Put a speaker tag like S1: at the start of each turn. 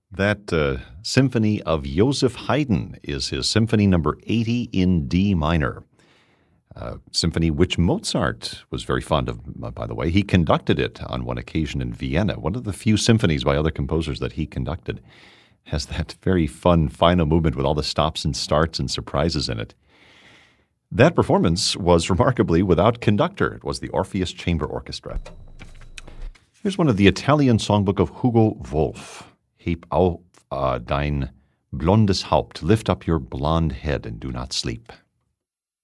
S1: That Symphony of Joseph Haydn is his Symphony number 80 in D minor. Symphony which Mozart was very fond of, by the way. He conducted it on one occasion in Vienna. One of the few symphonies by other composers that he conducted has that very fun final movement with all the stops and starts and surprises in it. That performance was remarkably without conductor. It was the Orpheus Chamber Orchestra. Here's one of the Italian songbook of Hugo Wolf. Heb auf dein blondes Haupt, lift up your blonde head and do not sleep.